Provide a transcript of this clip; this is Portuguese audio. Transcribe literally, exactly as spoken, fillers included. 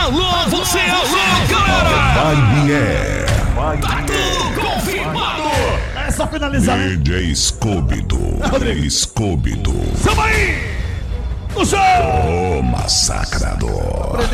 Alô, você, alô, galera! Vibe é Tá tudo confirmado! É só finalizar, né? D J Scooby-Doo. Scooby-Doo. Samba aí! No show! O massacrador.